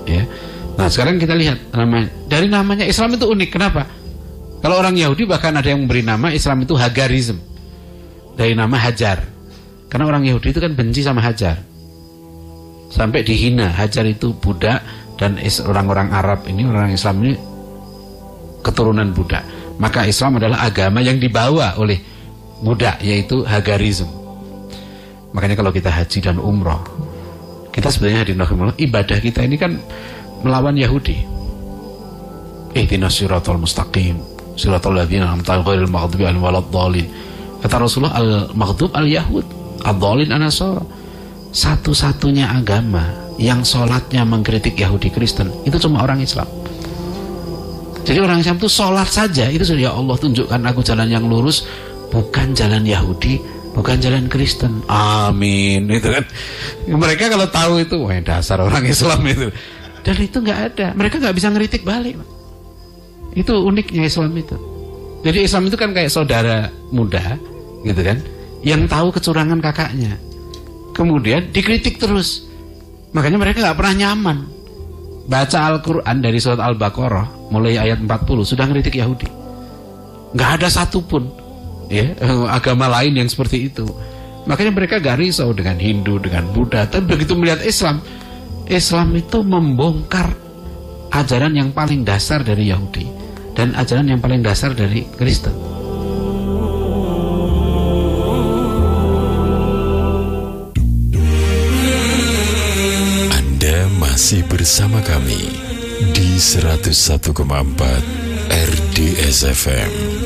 ya. Nah sekarang kita lihat dari namanya Islam itu unik. Kenapa? Kalau orang Yahudi bahkan ada yang memberi nama Islam itu Hagarism, dari nama Hajar. Karena orang Yahudi itu kan benci sama Hajar, sampai dihina. Hajar itu budak, dan orang-orang Arab ini, orang Islam ini keturunan budak. Maka Islam adalah agama yang dibawa oleh budak, yaitu Hagarism. Makanya kalau kita haji dan umroh, kita sebenarnya ibadah kita ini kan melawan Yahudi. Ihdinas siratal mustaqim, siratal ladzina an'amta 'alaihim ghairil maghdubi 'alaihim waladdallin. Kata Rasulullah, al-maghdub al-yahud, ad-dallin an-nasara. Satu-satunya agama yang sholatnya mengkritik Yahudi Kristen itu cuma orang Islam. Jadi orang Islam itu sholat saja itu sudah, ya Allah tunjukkan aku jalan yang lurus, bukan jalan Yahudi, bukan jalan Kristen. Amin. Itu kan. Mereka kalau tahu itu, wah dasar orang Islam itu. Dan itu nggak ada. Mereka nggak bisa ngeritik balik. Itu uniknya Islam itu. Jadi Islam itu kan kayak saudara muda, gitu kan, yang tahu kecurangan kakaknya, kemudian dikritik terus. Makanya mereka nggak pernah nyaman. Baca Al-Quran dari surat Al-Baqarah mulai ayat 40 sudah ngeritik Yahudi. Nggak ada satupun ya agama lain yang seperti itu. Makanya mereka gak risau dengan Hindu, dengan Buddha. Tapi begitu melihat Islam, Islam itu membongkar ajaran yang paling dasar dari Yahudi dan ajaran yang paling dasar dari Kristen. Anda masih bersama kami di 101,4 RDS FM.